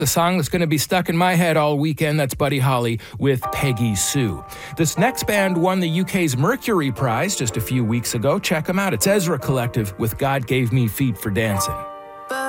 The song that's going to be stuck in my head all weekend, that's Buddy Holly with Peggy Sue. This next band won the UK's Mercury Prize just a few weeks ago. Check them out. It's Ezra Collective with God Gave Me Feet for Dancing.